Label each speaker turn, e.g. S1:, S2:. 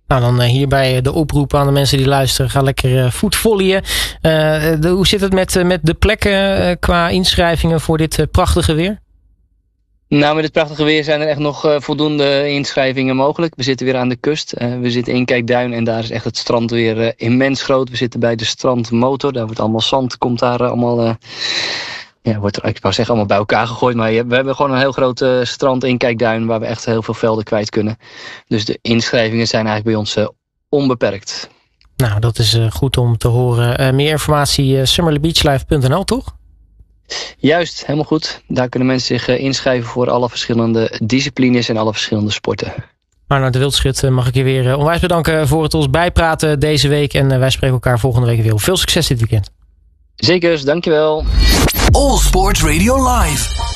S1: Nou, dan hierbij de oproep aan de mensen die luisteren. Ga lekker voetvolleyen. Hoe zit het met de plekken qua inschrijvingen voor dit prachtige weer?
S2: Nou, met dit prachtige weer zijn er echt nog voldoende inschrijvingen mogelijk. We zitten weer aan de kust. We zitten in Kijkduin en daar is echt het strand weer immens groot. We zitten bij de strandmotor. Daar wordt allemaal zand, komt daar allemaal... wordt er, ik wou zeggen allemaal bij elkaar gegooid. Maar we hebben gewoon een heel groot strand in Kijkduin waar we echt heel veel velden kwijt kunnen. Dus de inschrijvingen zijn eigenlijk bij ons onbeperkt.
S1: Nou, dat is goed om te horen. Meer informatie summerlybeachlife.nl, toch?
S2: Juist, helemaal goed. Daar kunnen mensen zich inschrijven voor alle verschillende disciplines en alle verschillende sporten.
S1: Arnoud de Wildschut, mag ik je weer onwijs bedanken voor het ons bijpraten deze week. En wij spreken elkaar volgende week weer. Veel succes dit weekend.
S2: Zeker, dankjewel.
S3: All Sports Radio Live.